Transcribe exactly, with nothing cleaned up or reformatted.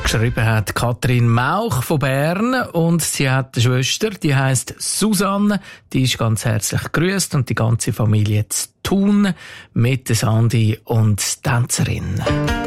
Geschrieben hat Katrin Mauch von Bern und sie hat eine Schwester, die heisst Susanne. Die ist ganz herzlich gegrüßt und die ganze Familie zu Thun mit der Sandi und der Tänzerin.